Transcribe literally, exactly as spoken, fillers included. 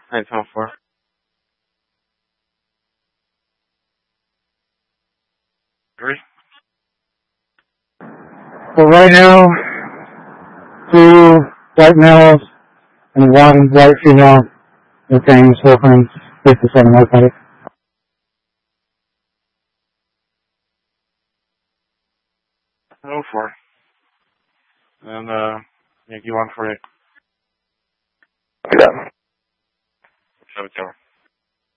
nine seven four. Three. So right now, two white males and one white female. The thing is open fifty-seven narcotic. Oh four. And uh, Yankee one forty. Yeah. Seven tower.